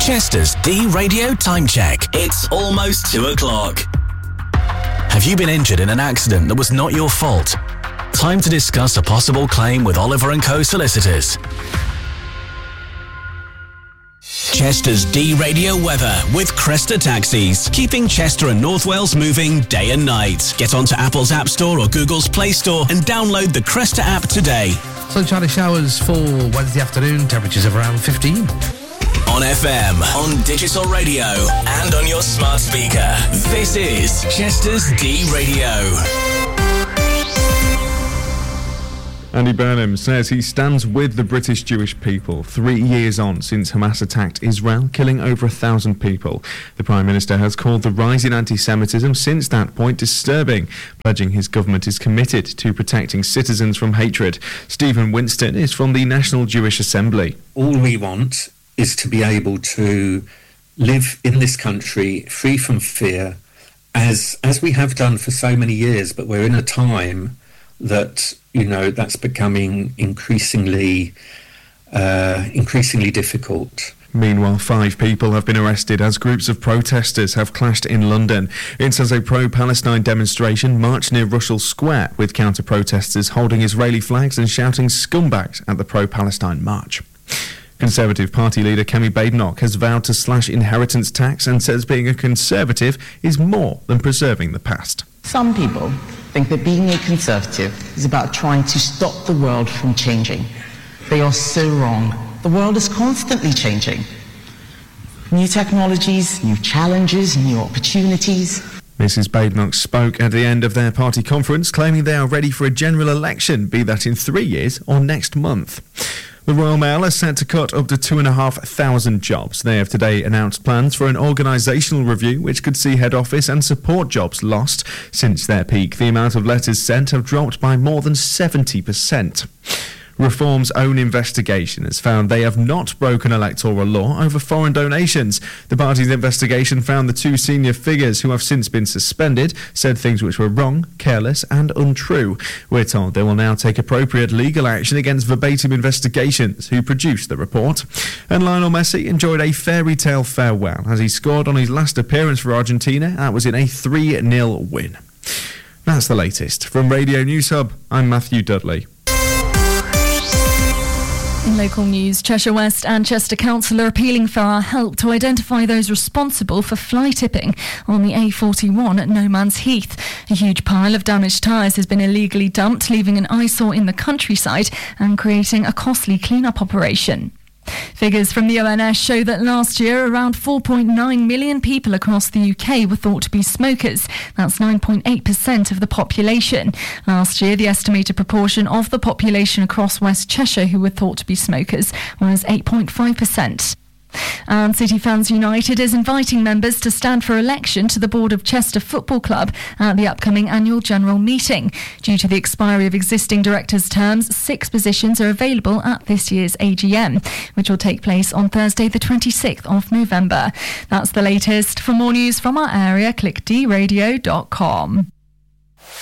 Chester's D-Radio Time Check. It's almost 2 o'clock. Have you been injured in an accident that was not your fault? Time to discuss a possible claim with Oliver & Co Solicitors. Chester's D-Radio weather with Cresta Taxis, keeping Chester and North Wales moving day and night. Get onto Apple's App Store or Google's Play Store and download the Cresta app today. Sunshine showers for Wednesday afternoon, temperatures of around 15. On FM, on digital radio, and on your smart speaker. This is Chester's D-Radio. Andy Burnham says he stands with the British Jewish people 3 years on since Hamas attacked Israel, killing over 1,000 people. The Prime Minister has called the rise in anti-Semitism since that point disturbing, pledging his government is committed to protecting citizens from hatred. Stephen Winston is from the National Jewish Assembly. All we want is to be able to live in this country free from fear, as we have done for so many years, but we're in a time that, that's becoming increasingly difficult. Meanwhile, 5 people have been arrested as groups of protesters have clashed in London. It says a pro-Palestine demonstration marched near Russell Square, with counter-protesters holding Israeli flags and shouting scumbags at the pro-Palestine march. Conservative Party leader Kemi Badenoch has vowed to slash inheritance tax and says being a Conservative is more than preserving the past. Some people think that being a Conservative is about trying to stop the world from changing. They are so wrong. The world is constantly changing. New technologies, new challenges, new opportunities. Mrs Badenoch spoke at the end of their party conference, claiming they are ready for a general election, be that in 3 years or next month. The Royal Mail is set to cut up to 2,500 jobs. They have today announced plans for an organisational review which could see head office and support jobs lost. Since their peak, the amount of letters sent have dropped by more than 70%. Reform's own investigation has found they have not broken electoral law over foreign donations. The party's investigation found the 2 senior figures, who have since been suspended, said things which were wrong, careless and untrue. We're told they will now take appropriate legal action against Verbatim Investigations, who produced the report. And Lionel Messi enjoyed a fairy tale farewell as he scored on his last appearance for Argentina. That was in a 3-0 win. That's the latest. From Radio News Hub, I'm Matthew Dudley. In local news, Cheshire West and Chester Council are appealing for our help to identify those responsible for fly tipping on the A41 at No Man's Heath. A huge pile of damaged tyres has been illegally dumped, leaving an eyesore in the countryside and creating a costly clean-up operation. Figures from the ONS show that last year around 4.9 million people across the UK were thought to be smokers. That's 9.8% of the population. Last year, the estimated proportion of the population across West Cheshire who were thought to be smokers was 8.5%. And City Fans United is inviting members to stand for election to the board of Chester Football Club at the upcoming annual general meeting. Due to the expiry of existing directors' terms, 6 positions are available at this year's AGM, which will take place on Thursday the 26th of November. That's the latest. For more news from our area, click dradio.com.